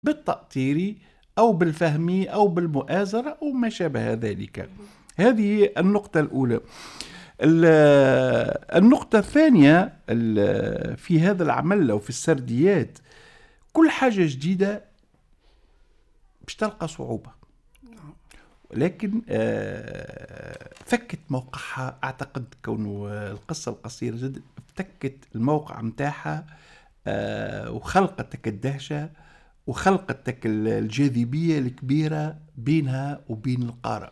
بالتأطير أو بالفهم أو بالمؤازرة أو ما شابه ذلك. هذه النقطة الأولى. النقطة الثانية في هذا العمل أو في السرديات، كل حاجة جديدة باش تلقى صعوبة، ولكن فكت موقعها. أعتقد كونه القصة القصيرة جدا افتكت الموقع متاعها وخلقتك الدهشة وخلقتك الجاذبية الكبيرة بينها وبين القارئ.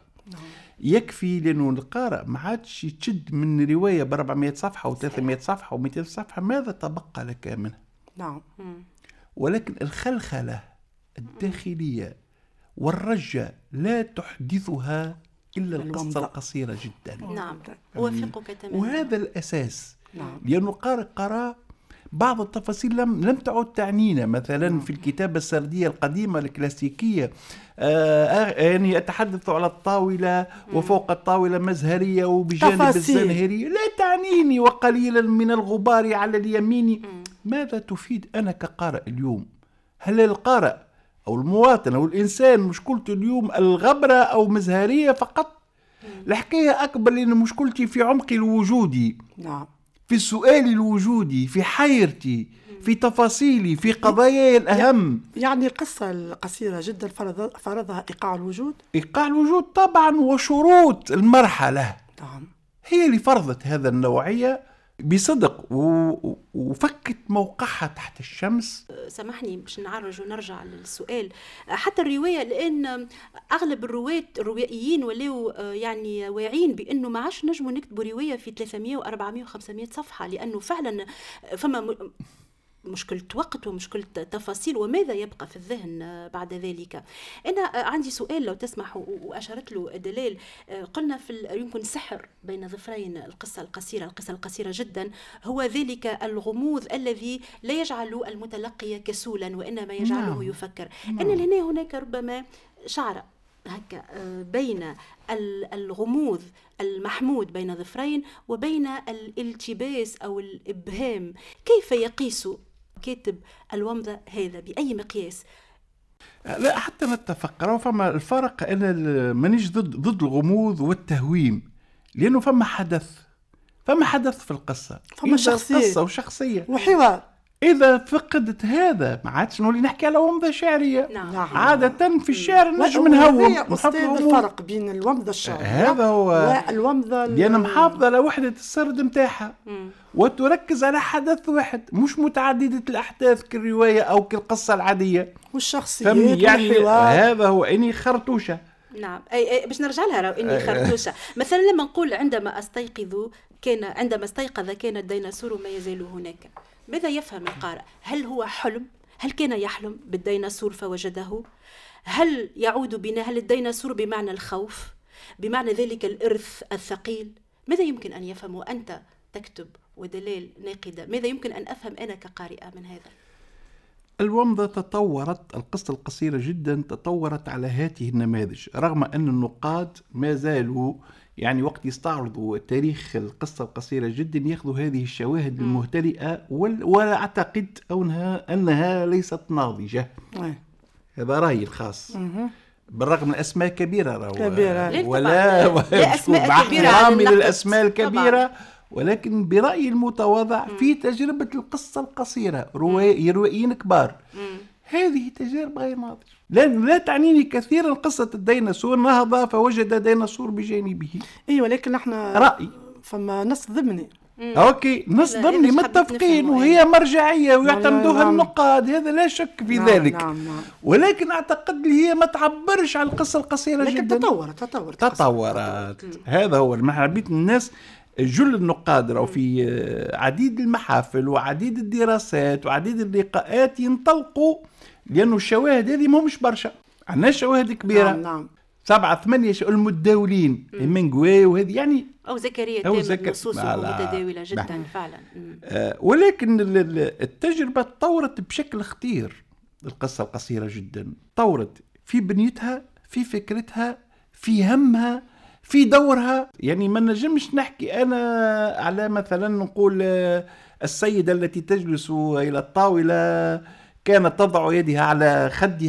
يكفي لأنه القارئ ما عادش تشد من رواية ب 400 صفحة و300 صفحة و200 صفحة، ماذا تبقى لك منها؟ نعم. ولكن الخلخلة الداخلية والرجة لا تحدثها إلا القصة القصيرة جدا. نعم، أوافقك تماما. وهذا الأساس. لأن القارئ قرأ بعض التفاصيل لم تعد تعنينا. مثلا في الكتابة السردية القديمة الكلاسيكية يعني أتحدث على الطاولة وفوق الطاولة مزهرية وبجانب الزنهرية لا تعنيني، وقليلا من الغبار على اليمين. ماذا تفيد أنا كقارئ اليوم؟ هل القارئ أو المواطن أو الإنسان مشكلته اليوم الغبرة أو مزهرية فقط؟ الحكاية أكبر، لأن مشكلتي في عمقي الوجودي، في السؤال الوجودي، في حيرتي، في تفاصيلي، في قضاياي الأهم. يعني القصة القصيرة جدا فرضها إيقاع الوجود. إيقاع الوجود طبعا، وشروط المرحلة هي اللي فرضت هذا النوعية بصدق وفكت موقعها تحت الشمس. سامحني باش نعرج ونرجع للسؤال. حتى الرواية، لأن أغلب الروائيين ولاو يعني واعين بأنه ما عادش نجموا نكتبوا رواية في 300 و400 و500 صفحة، لأنه فعلا فما مشكلة وقت ومشكلة تفاصيل، وماذا يبقى في الذهن بعد ذلك. أنا عندي سؤال لو تسمح، وأشارت له دلال. قلنا يمكن سحر بين ظفرين القصة القصيرة جدا هو ذلك الغموض الذي لا يجعل المتلقي كسولا وإنما يجعله يفكر. أن هنا هناك ربما شعر هكا بين الغموض المحمود بين ظفرين وبين الالتباس أو الإبهام. كيف يقيس كاتب الومضة هذا؟ بأي مقياس؟ لا حتى نتفق، فما الفرق. أنا مانيش ضد الغموض والتهويم، لأنه فما حدث في القصة، فما قصة وشخصية وحوار. إذا فقدت هذا ما عادش نولي نحكي على ومضة شعرية. عادة في الشعر نجم نهوم. الفرق بين الومضة الشعرية هذا هو والومضة لأن محافظة على وحدة السرد متاعها وتركز على حدث واحد، مش متعددة الأحداث كالرواية أو كالقصة العادية والشخصيات يعني هذا هو إني خرطوشة. نعم، أي باش نرجع لها إني خرطوشة. مثلا لما نقول عندما استيقظ كان الديناصور ما يزال هناك، ماذا يفهم القارئ؟ هل هو حلم؟ هل كان يحلم بالديناصور فوجده؟ هل يعود بنا؟ هل الديناصور بمعنى الخوف، بمعنى ذلك الإرث الثقيل؟ ماذا يمكن أن يفهم وأنت تكتب ودلال ناقدة؟ ماذا يمكن أن أفهم أنا كقارئة من هذا؟ الومضة تطورت، القصة القصيرة جدا تطورت على هذه النماذج، رغم أن النقاد ما زالوا يعني وقت يستعرضوا تاريخ القصة القصيرة جدا يأخذوا هذه الشواهد المهترئة ولا أعتقد أنها ليست ناضجة. هذا رأيي الخاص. بالرغم من الأسماء كبيرة ولا أسماء كبيرة الأسماء الكبيرة، ولكن برأيي المتواضع في تجربة القصة القصيرة روائيين كبار هذه تجربة غير ناضجة. لا تعنيني كثيرا قصة الديناصور نهض فوجد ديناصور بجانبه. ولكن احنا رأي فما نص ضمني. اوكي، نص ضمني متفقين وهي مرجعية ويعتمدوها النقاد، هذا لا شك في ذلك. نعم. ولكن اعتقد هي ما تعبرش على القصة القصيرة لكن جدا. تطورت. هذا هو المحبيت. الناس جل النقاد أو في عديد المحافل وعديد الدراسات وعديد اللقاءات ينطلقوا، لأنه الشواهد هذه ما مش برشا، عندنا شواهد كبيرة. نعم. 7-8 المتداولين منغوي وهذه يعني أو زكريا تامر نصوصه متداولة جدا فعلا. ولكن التجربة تطورت بشكل خطير. القصة القصيرة جدا تطورت في بنيتها، في فكرتها، في همها، في دورها. يعني ما نجمش نحكي أنا على مثلا نقول السيدة التي تجلس إلى الطاولة كانت تضع يدها على خدها